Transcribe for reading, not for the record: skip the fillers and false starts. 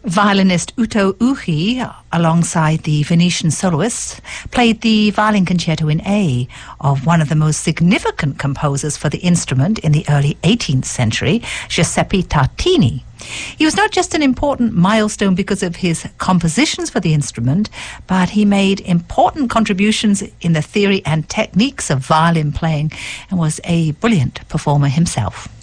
Violinist Uto Uji, alongside the Venetian soloists, played the violin concerto in A of one of the most significant composers for the instrument in the early 18th century, Giuseppe Tartini. He was not just an important milestone because of his compositions for the instrument, but he made important contributions in the theory and techniques of violin playing and was a brilliant performer himself.